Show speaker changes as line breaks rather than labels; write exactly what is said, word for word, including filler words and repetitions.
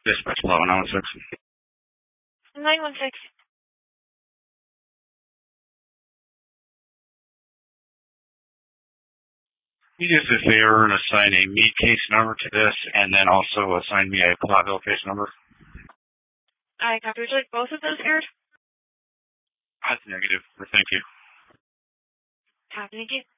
Dispatch eleven nine one six.
nine one six.
You just do a favor and assign a meet case number to this, and then also assign me a Platteville case number.
I copy. Would you like both of those aired?
That's negative. Thank you.
Copy. Thank you.